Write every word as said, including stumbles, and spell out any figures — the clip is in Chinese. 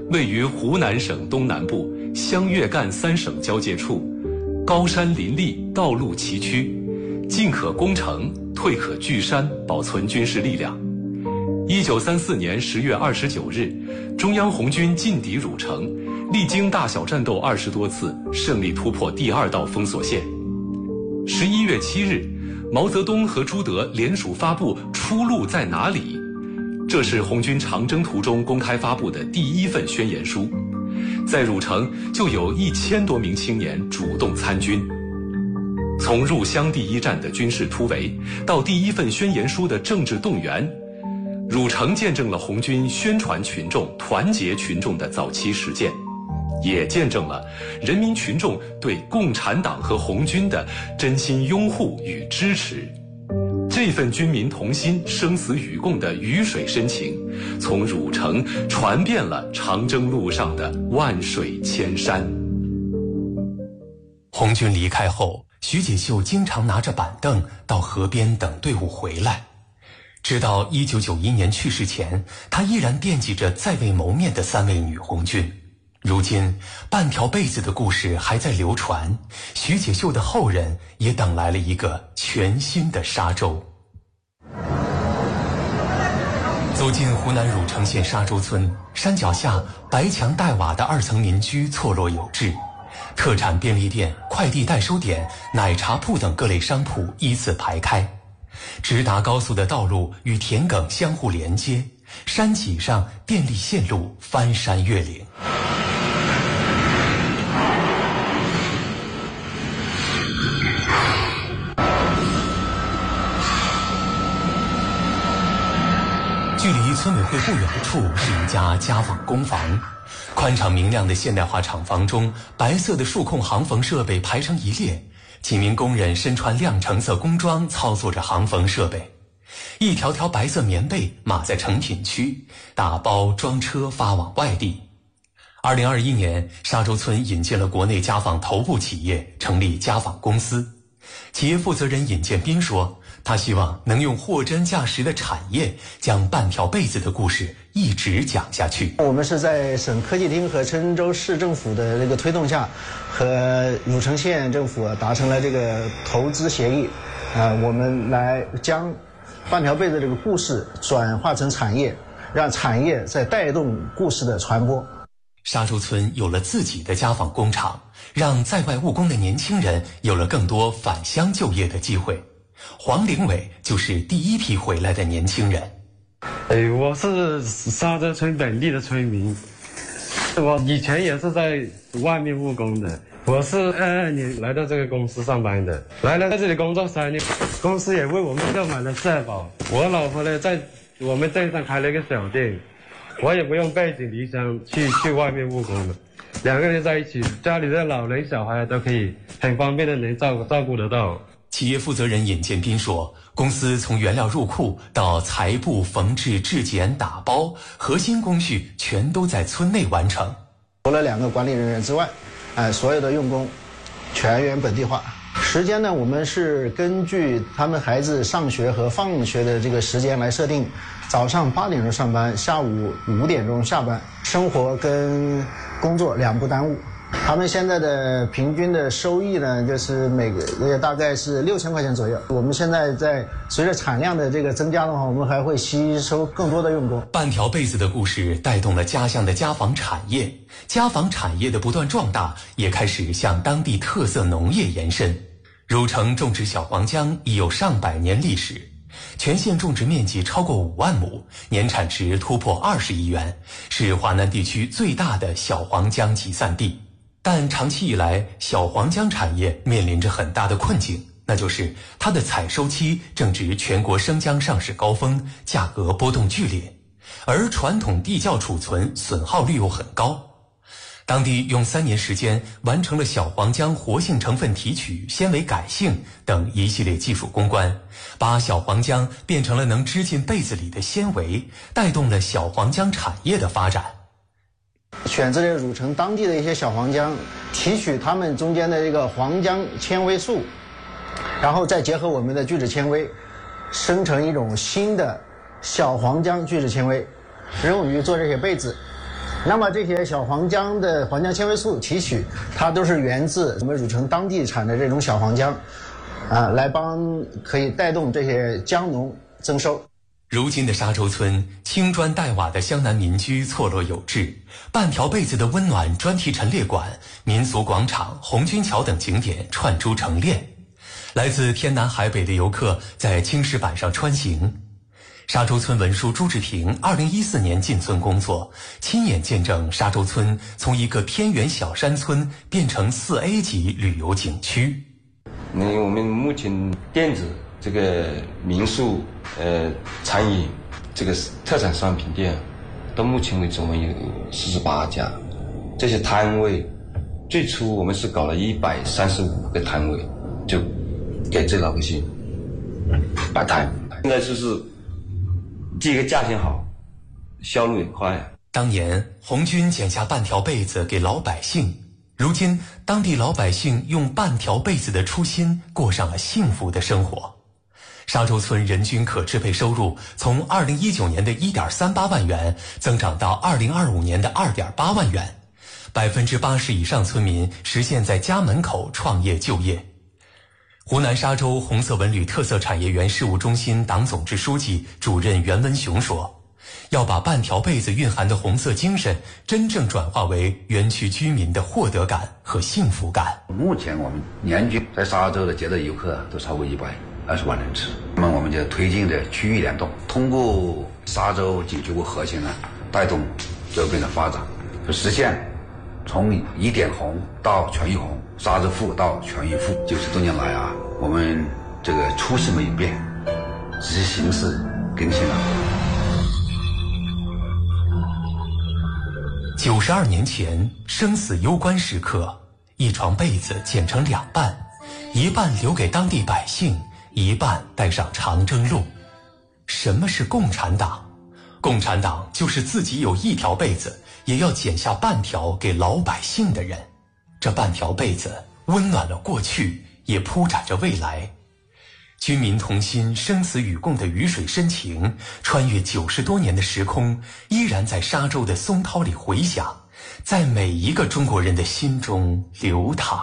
位于湖南省东南部湘粤赣三省交界处，高山林立，道路崎岖，进可攻城，退可据山，保存军事力量。一九三四年十月二十九日，中央红军进抵汝城，历经大小战斗二十多次，胜利突破第二道封锁线。十一月七日，毛泽东和朱德联署发布《出路在哪里》，这是红军长征途中公开发布的第一份宣言书。在汝城就有一千多名青年主动参军。从入湘第一战的军事突围，到第一份宣言书的政治动员，汝城见证了红军宣传群众、团结群众的早期实践，也见证了人民群众对共产党和红军的真心拥护与支持。这份军民同心、生死与共的鱼水深情，从汝城传遍了长征路上的万水千山。 红军离开后，徐解秀经常拿着板凳到河边等队伍回来。直到一九九一年去世前，他依然惦记着在未谋面的三位女红军。如今，半条被子的故事还在流传，徐解秀的后人也等来了一个全新的沙洲。走进湖南汝城县沙洲村，山脚下白墙黛瓦的二层民居错落有致，特产便利店、快递代收点、奶茶铺等各类商铺依次排开。直达高速的道路与田埂相互连接，山脊上电力线路翻山越岭。距离村委会不远处是一家家纺工房，宽敞明亮的现代化厂房中，白色的数控行缝设备排成一列，几名工人身穿亮橙色工装操作着行缝设备，一条条白色棉被码在成品区，打包装车发往外地。二零二一年，沙洲村引进了国内家纺头部企业，成立家纺公司。企业负责人尹建斌说，他希望能用货真价实的产业，将半条被子的故事一直讲下去。 我们是在省科技厅和郴州市政府的这个推动下，和汝城县政府达成了这个投资协议，啊、呃，我们来将半条被子这个故事转化成产业，让产业在带动故事的传播。 沙洲村有了自己的家纺工厂，让在外务工的年轻人有了更多返乡就业的机会。黄凌伟就是第一批回来的年轻人。 哎，我是沙洲村本地的村民，我以前也是在外面务工的。我是二二年来到这个公司上班的，来了在这里工作三年，公司也为我们购买了社保。我老婆呢，在我们镇上开了一个小店，我也不用背井离乡去去外面务工了。两个人在一起，家里的老人小孩都可以很方便的能照顾照顾得到。 企业负责人尹建斌说，公司从原料入库到裁布、缝制、制剪、打包，核心工序全都在村内完成。 除了两个管理人员之外，呃，所有的用工全员本地化。时间呢，我们是根据他们孩子上学和放学的这个时间来设定，早上八点钟上班，下午五点钟下班，生活跟工作两不耽误。他们现在的平均的收益呢，就是每个月大概是六千块钱左右。我们现在在随着产量的这个增加的话，我们还会吸收更多的用工。 半条被子的故事带动了家乡的家纺产业，家纺产业的不断壮大，也开始向当地特色农业延伸。汝城种植小黄姜已有上百年历史，全县种植面积超过五万亩，年产值突破二十亿元，是华南地区最大的小黄姜集散地。但长期以来，小黄姜产业面临着很大的困境，那就是它的采收期正值全国生姜上市高峰，价格波动剧烈，而传统地窖储存损耗率又很高。当地用三年时间完成了小黄姜活性成分提取、纤维改性等一系列技术攻关，把小黄姜变成了能织进被子里的纤维，带动了小黄姜产业的发展。 选择了汝城当地的一些小黄姜，提取它们中间的这个黄姜纤维素，然后再结合我们的聚酯纤维，生成一种新的小黄姜聚酯纤维，用于做这些被子。 那么这些小黄姜的黄姜纤维素提取，它都是源自我们汝城当地产的这种小黄姜，啊，来帮可以带动这些姜农增收。 如今的沙洲村，青砖黛瓦的湘南民居错落有致，半条被子的温暖专题陈列馆、民俗广场、红军桥等景点串珠成链。来自天南海北的游客在青石板上穿行。沙洲村文书朱志平二零一四年进村工作，亲眼见证沙洲村从一个偏远小山村变成四 A 级旅游景区。 那我们目前电子这个民宿、呃餐饮这个特产商品店，到目前为止我们有四十八家。这些摊位，最初我们是搞了一百三十五个摊位，就给这老百姓摆摊。现在就是第一个价钱好，销路也快。 当年红军剪下半条被子给老百姓，如今当地老百姓用半条被子的初心过上了幸福的生活。沙洲村人均可支配收入从二零一九年的 一点三八万元增长到二零二五年的 二点八万元，百分之八十以上村民实现在家门口创业就业。湖南沙洲红色文旅特色产业园事务中心党总支书记、主任袁文雄说，要把半条被子蕴含的红色精神真正转化为园区居民的获得感和幸福感。 目前我们年均在沙洲的接待游客都超过一百二十万人次。那么我们就推进的区域联动，通过沙洲景区为核心呢，带动周边的发展，就实现从一点红到全域红，沙洲富到全域富。九十多年来啊，我们这个初心没有变，只是形式更新了。 九十二年前，生死攸关时刻，一床被子剪成两半，一半留给当地百姓，一半带上长征路。什么是共产党？共产党就是自己有一条被子，也要剪下半条给老百姓的人。这半条被子温暖了过去，也铺展着未来。军民同心、生死与共的鱼水深情，穿越九十多年的时空，依然在沙洲的松涛里回响，在每一个中国人的心中流淌。